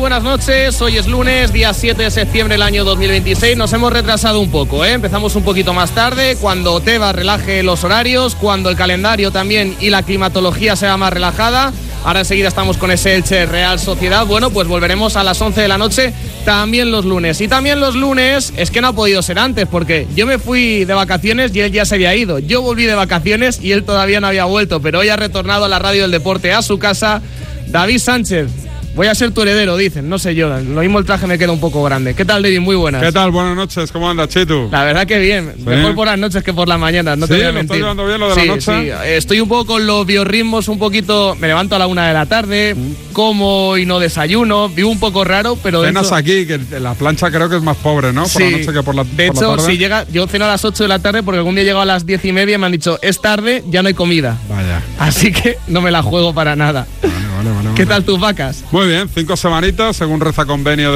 buenas noches. Hoy es lunes, día 7 de septiembre del año 2026. Nos hemos retrasado un poco, ¿eh? Empezamos un poquito más tarde, cuando Tebas relaje los horarios, cuando el calendario también y la climatología sea más relajada. Ahora enseguida estamos con ese Elche Real Sociedad. Bueno, pues volveremos a las 11 de la noche, también los lunes. Y también los lunes, es que no ha podido ser antes, porque yo me fui de vacaciones y él ya se había ido. Yo volví de vacaciones y él todavía no había vuelto, pero hoy ha retornado a la radio del deporte, a su casa, David Sánchez. Voy a ser tu heredero, dicen, no sé yo. Lo mismo el traje me queda un poco grande. ¿Qué tal, David? Muy buenas. ¿Qué tal? Buenas noches. ¿Cómo andas, Chitu? La verdad que bien. ¿Sí? Mejor por las noches que por las mañanas, no te voy a mentir. ¿Estás llevando bien lo de la noche? Sí. Estoy un poco con los biorritmos, un poquito... Me levanto a la 1 de la tarde, como y no desayuno. Vivo un poco raro, pero... Cenas aquí, que la plancha creo que es más pobre, ¿no? Por la noche que por la tarde. De hecho, si llega... Yo ceno a las 8 de la tarde porque algún día he llegado a las 10:30 y me han dicho, es tarde, ya no hay comida. Vaya. Así que no me la juego para nada. Vale. ¿Qué tal tus vacas? Muy bien, 5 semanitas, según reza convenio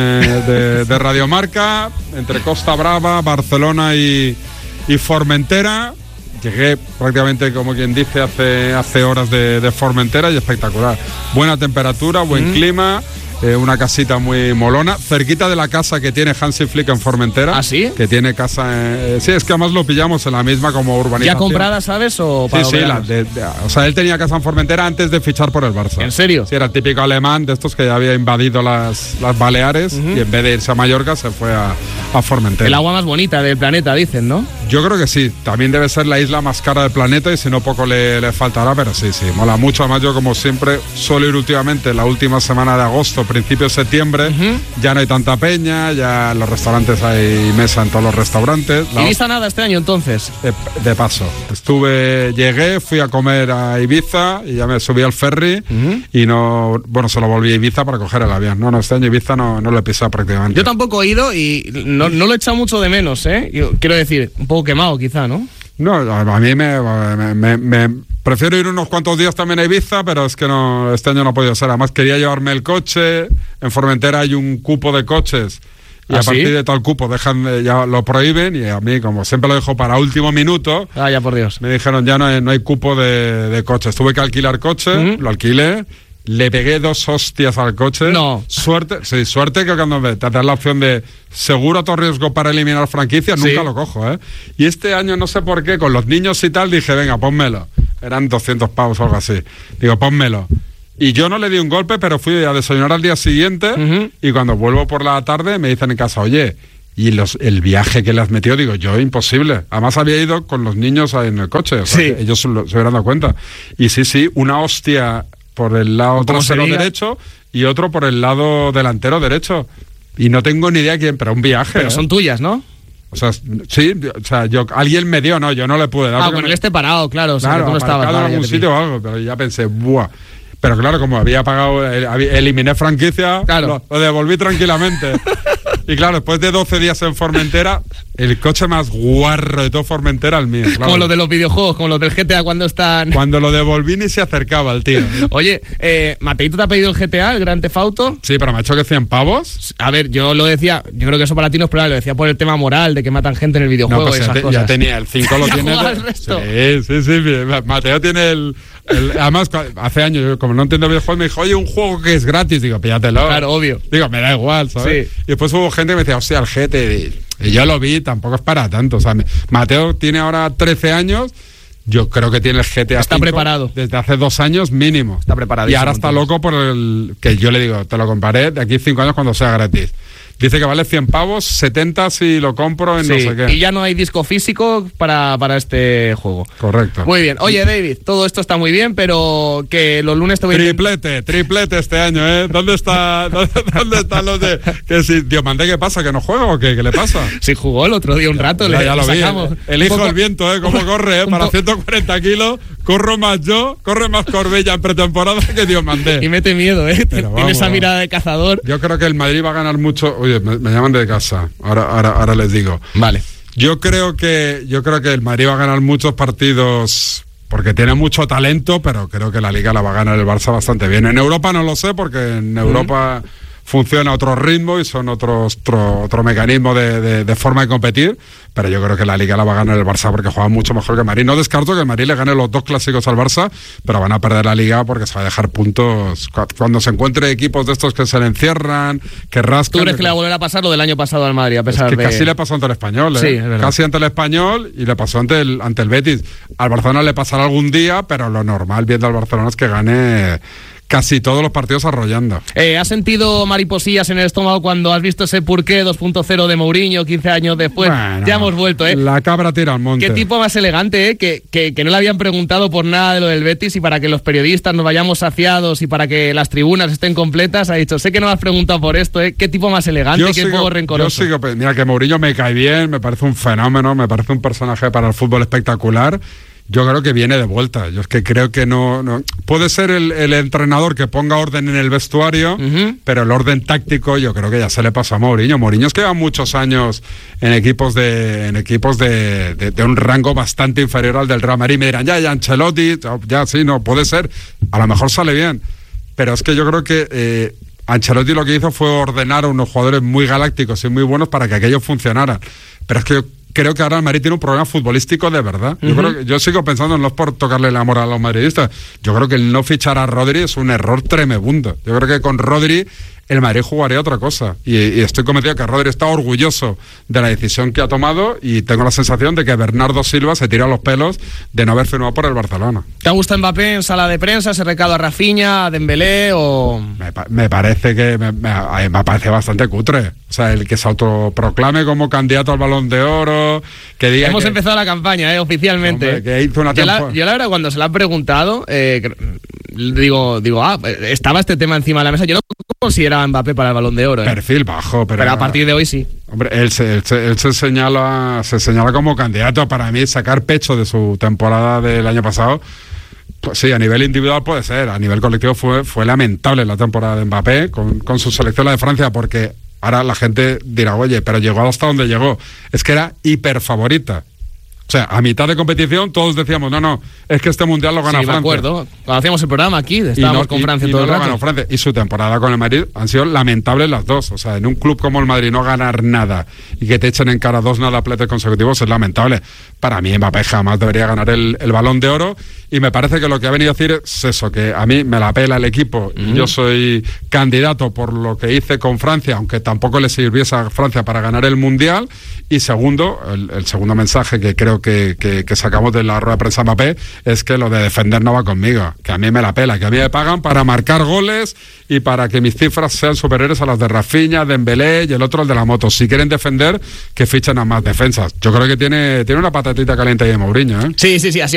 de Radiomarca, entre Costa Brava, Barcelona y Formentera. Llegué prácticamente, como quien dice, hace horas de Formentera y espectacular. Buena temperatura, buen clima. Una casita muy molona, cerquita de la casa que tiene Hansi Flick en Formentera. ¿Ah, sí? Que tiene casa... sí, es que además lo pillamos en la misma como urbanización. ¿Ya comprada, sabes? O para sí, o sea, él tenía casa en Formentera antes de fichar por el Barça. ¿En serio? Sí, era el típico alemán de estos que ya había invadido las Baleares y en vez de irse a Mallorca se fue a Formentera. El agua más bonita del planeta, dicen, ¿no? Yo creo que sí. También debe ser la isla más cara del planeta y si no poco le faltará, pero sí, mola mucho. Además yo, como siempre, suelo ir últimamente la última semana de agosto, principio de septiembre, ya no hay tanta peña, ya en los restaurantes hay mesa en todos los restaurantes. ¿Ibiza nada este año entonces? De paso. Llegué, fui a comer a Ibiza y ya me subí al ferry y solo volví a Ibiza para coger el avión. No, este año Ibiza no lo he pisado prácticamente. Yo tampoco he ido y no lo he echado mucho de menos, ¿eh? Quiero decir, un poco quemado quizá, ¿no? No, a mí me prefiero ir unos cuantos días también a Ibiza, pero es que no, este año no ha podido ser. Además quería llevarme el coche. En Formentera hay un cupo de coches y a partir de tal cupo ya lo prohíben y a mí, como siempre lo dejo para último minuto, ya por Dios, me dijeron ya no hay cupo de coches. Tuve que alquilar coche, lo alquilé. Le pegué 2 hostias al coche. No. Suerte que cuando te das la opción de seguro a todo riesgo para eliminar franquicias, nunca lo cojo, ¿eh? Y este año, no sé por qué, con los niños y tal, dije, venga, pónmelo. Eran 200 pavos o algo así. Digo, pónmelo. Y yo no le di un golpe, pero fui a desayunar al día siguiente y cuando vuelvo por la tarde me dicen en casa, oye, y el viaje que le has metido, digo, yo, imposible. Además había ido con los niños en el coche, o sea, que ellos se hubieran dado cuenta. Y sí, una hostia por el lado trasero derecho y otro por el lado delantero derecho. Y no tengo ni idea quién, pero un viaje. Pero son tuyas, ¿no? O sea, sí, alguien me dio, yo no le pude dar. Con el parado, claro. O sea, claro, que tú no estabas en algún sitio o algo, pero ya pensé, ¡buah! Pero claro, como había pagado, eliminé franquicia, lo devolví tranquilamente. Y claro, después de 12 días en Formentera, el coche más guarro de todo Formentera el mío. Claro. Como los de los videojuegos, como los del GTA cuando están... Cuando lo devolví ni se acercaba el tío. Oye, ¿Mateito te ha pedido el GTA, el Grand Theft Auto? Sí, pero me ha hecho que 100 pavos. A ver, yo lo decía, yo creo que eso para ti no es probable, lo decía por el tema moral, de que matan gente en el videojuego y esas cosas. Ya tenía el 5, lo tiene... Sí, Mateo tiene además, hace años, yo, como no entiendo videojuegos, me dijo, oye, un juego que es gratis. Digo, píllatelo. Claro, obvio. Digo, me da igual, ¿sabes? Sí. Y después hubo gente que me decía, hostia, el GT. Y yo lo vi, tampoco es para tanto. O sea, Mateo tiene ahora 13 años. Yo creo que tiene el GTA. Está 5 preparado. Desde hace 2 años mínimo. Está preparado. Y ahora está loco por el que yo le digo, te lo compraré de aquí 5 años cuando sea gratis. Dice que vale 100 pavos, 70 si lo compro en no sé qué. Y ya no hay disco físico para este juego. Correcto. Muy bien. Oye, David, todo esto está muy bien, pero que los lunes te voy a... Triplete este año, ¿eh? ¿Dónde están los de...? Que si Diomandé, ¿qué pasa? ¿Que no juega o qué? ¿Qué le pasa? Sí, jugó el otro día un rato. Ya lo vi. El hijo del viento, ¿eh? Cómo corre, ¿eh? Para 140 kilos, corre más Corbella en pretemporada que Diomandé. Y mete miedo, ¿eh? Tiene esa mirada de cazador. Yo creo que el Madrid va a ganar mucho... Oye, me llaman de casa, ahora les digo. Vale. Yo creo que el Madrid va a ganar muchos partidos porque tiene mucho talento, pero creo que la Liga la va a ganar el Barça bastante bien. En Europa no lo sé, porque en Europa funciona a otro ritmo y son otro mecanismo de forma de competir, pero yo creo que la Liga la va a ganar el Barça porque juega mucho mejor que el Madrid. No descarto que el Madrid le gane los 2 clásicos al Barça, pero van a perder la Liga porque se va a dejar puntos cuando se encuentre equipos de estos que se le encierran, que rascan. ¿Tú crees que le va a volver a pasar lo del año pasado al Madrid, a pesar es que de...? Casi le pasó ante el Español, Sí, es verdad. Casi ante el Español y le pasó ante el Betis. Al Barcelona le pasará algún día, pero lo normal viendo al Barcelona es que gane casi todos los partidos arrollando. ¿Has sentido mariposillas en el estómago cuando has visto ese Purqué 2.0 de Mourinho 15 años después? Bueno, ya hemos vuelto, ¿eh? La cabra tira al monte. Qué tipo más elegante, ¿eh? Que no le habían preguntado por nada de lo del Betis y para que los periodistas nos vayamos saciados y para que las tribunas estén completas, ha dicho, sé que no me has preguntado por esto, ¿eh? Qué tipo más elegante, qué poco rencoroso. Mira que Mourinho me cae bien, me parece un fenómeno, me parece un personaje para el fútbol espectacular. Yo creo que viene de vuelta. Yo es que creo que no... Puede ser el entrenador que ponga orden en el vestuario, pero el orden táctico yo creo que ya se le pasa a Mourinho. Mourinho es que lleva muchos años en equipos de un rango bastante inferior al del Real Madrid. Me dirán, ya Ancelotti, ya sí, no, puede ser. A lo mejor sale bien. Pero es que yo creo que Ancelotti lo que hizo fue ordenar a unos jugadores muy galácticos y muy buenos para que aquello funcionara. Pero es que creo que ahora el Madrid tiene un problema futbolístico de verdad. Yo sigo pensando, no es por tocarle la moral a los madridistas, yo creo que el no fichar a Rodri es un error tremebundo. Yo creo que con Rodri el Madrid jugaría otra cosa. Y estoy convencido que Rodri está orgulloso de la decisión que ha tomado y tengo la sensación de que Bernardo Silva se tira los pelos de no haber firmado por el Barcelona. ¿Te gusta Mbappé en sala de prensa, ese recado a Rafinha, a Dembélé o...? Me parece que me parece bastante cutre. O sea, el que se autoproclame como candidato al Balón de Oro, que diga Hemos empezado la campaña, oficialmente. Hombre, que hizo una yo la verdad, cuando se la han preguntado, digo, estaba este tema encima de la mesa. Yo no consideraba a Mbappé para el Balón de Oro. Perfil bajo, pero a partir de hoy sí. Hombre, él se señala como candidato. Para mí, sacar pecho de su temporada del año pasado, pues sí, a nivel individual puede ser. A nivel colectivo fue lamentable la temporada de Mbappé con su selección, la de Francia, porque ahora la gente dirá, oye, pero llegó hasta donde llegó. Es que era hiper favorita. O sea, a mitad de competición todos decíamos, no, es que este Mundial lo gana Francia. Sí, me acuerdo. Cuando hacíamos el programa aquí, estábamos con Francia todo el rato. Ganó Francia. Y su temporada con el Madrid han sido lamentables las dos. O sea, en un club como el Madrid no ganar nada y que te echen en cara 2 nadapletes consecutivos es lamentable. Para mí Mbappé jamás debería ganar el Balón de Oro y me parece que lo que ha venido a decir es eso, que a mí me la pela el equipo y yo soy candidato por lo que hice con Francia, aunque tampoco le sirviese a Francia para ganar el Mundial. Y segundo, el segundo mensaje que creo que sacamos de la rueda de prensa Mbappé es que lo de defender no va conmigo, que a mí me la pela, que a mí me pagan para marcar goles y para que mis cifras sean superiores a las de Rafinha, Dembélé y el otro, el de la moto. Si quieren defender, que fichen a más defensas. Yo creo que tiene una patatita caliente ahí de Mourinho, ¿eh? Sí, así